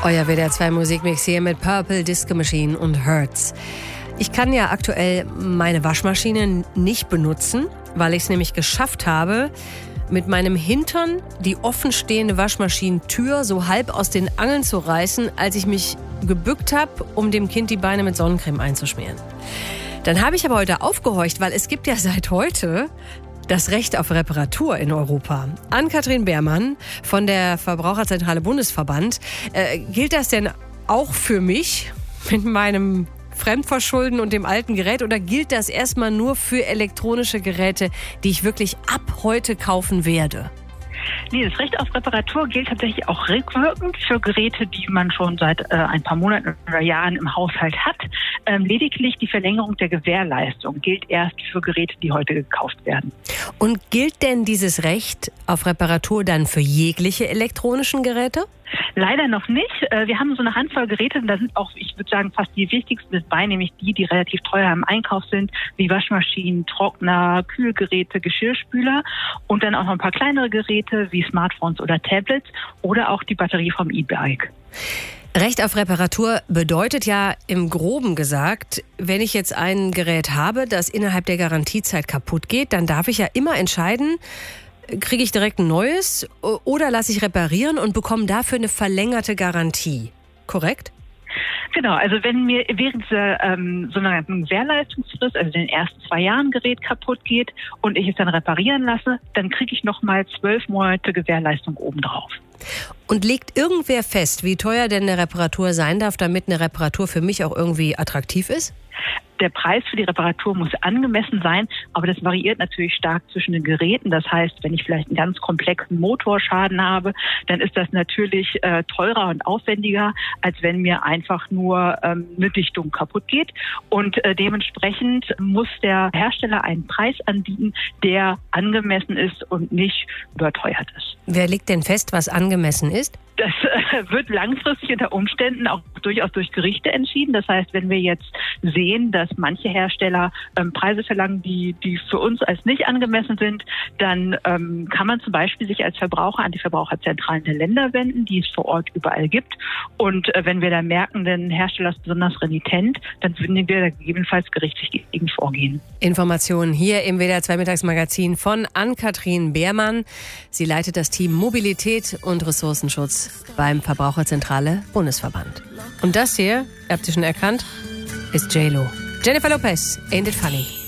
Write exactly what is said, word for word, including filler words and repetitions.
Euer W D R zwei Musikmix hier mit Purple Disco Machine und Hurts. Ich kann ja aktuell meine Waschmaschine nicht benutzen, weil ich es nämlich geschafft habe, mit meinem Hintern die offenstehende Waschmaschinentür so halb aus den Angeln zu reißen, als ich mich gebückt habe, um dem Kind die Beine mit Sonnencreme einzuschmieren. Dann habe ich aber heute aufgehorcht, weil es gibt ja seit heute das Recht auf Reparatur in Europa. Ann-Kathrin Beermann von der Verbraucherzentrale Bundesverband. Äh, gilt das denn auch für mich mit meinem Fremdverschulden und dem alten Gerät oder gilt das erstmal nur für elektronische Geräte, die ich wirklich ab heute kaufen werde? Nee, das Recht auf Reparatur gilt tatsächlich auch rückwirkend für Geräte, die man schon seit äh, ein paar Monaten oder Jahren im Haushalt hat. Ähm, lediglich die Verlängerung der Gewährleistung gilt erst für Geräte, die heute gekauft werden. Und gilt denn dieses Recht auf Reparatur dann für jegliche elektronischen Geräte? Leider noch nicht. Wir haben so eine Handvoll Geräte, und da sind auch, ich würde sagen, fast die wichtigsten dabei, nämlich die, die relativ teuer im Einkauf sind, wie Waschmaschinen, Trockner, Kühlgeräte, Geschirrspüler und dann auch noch ein paar kleinere Geräte wie Smartphones oder Tablets oder auch die Batterie vom E-Bike. Recht auf Reparatur bedeutet ja im Groben gesagt, wenn ich jetzt ein Gerät habe, das innerhalb der Garantiezeit kaputt geht, dann darf ich ja immer entscheiden, kriege ich direkt ein neues oder lasse ich reparieren und bekomme dafür eine verlängerte Garantie. Korrekt? Genau, also wenn mir während dieser ähm, sogenannten Gewährleistungsfrist, also den ersten zwei Jahren Gerät kaputt geht und ich es dann reparieren lasse, dann kriege ich nochmal zwölf Monate Gewährleistung obendrauf. Und legt irgendwer fest, wie teuer denn eine Reparatur sein darf, damit eine Reparatur für mich auch irgendwie attraktiv ist? Der Preis für die Reparatur muss angemessen sein, aber das variiert natürlich stark zwischen den Geräten. Das heißt, wenn ich vielleicht einen ganz komplexen Motorschaden habe, dann ist das natürlich äh, teurer und aufwendiger, als wenn mir einfach nur ähm, eine Dichtung kaputt geht. Und äh, dementsprechend muss der Hersteller einen Preis anbieten, der angemessen ist und nicht überteuert ist. Wer legt denn fest, was angemessen ist? Das äh, wird langfristig unter Umständen auch durchaus durch Gerichte entschieden. Das heißt, wenn wir jetzt sehen, dass manche Hersteller ähm, Preise verlangen, die, die für uns als nicht angemessen sind, dann ähm, kann man zum Beispiel sich als Verbraucher an die Verbraucherzentralen der Länder wenden, die es vor Ort überall gibt. Und äh, wenn wir da merken, der Hersteller ist besonders renitent, dann würden wir da gegebenenfalls gerichtlich gegen vorgehen. Informationen hier im W D R zwei Mittagsmagazin von Ann-Kathrin Beermann. Sie leitet das Team Mobilität und Ressourcenschutz beim Verbraucherzentrale Bundesverband. Und das hier, ihr habt ihr schon erkannt, ist J-Lo. Jennifer Lopez, Ain't It Funny.